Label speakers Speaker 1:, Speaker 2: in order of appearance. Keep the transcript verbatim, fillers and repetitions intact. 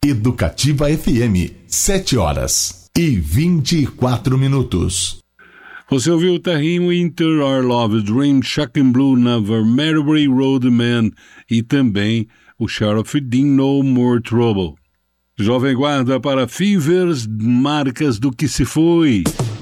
Speaker 1: Educativa F M, sete horas e vinte e quatro minutos.
Speaker 2: Você ouviu Tarim Winter, Our Love Dream, Shocking Blue, Never, Marbury Road Man e também o Sheriff Dean, No More Trouble. Jovem Guarda para Fevers, Marcas do que se foi.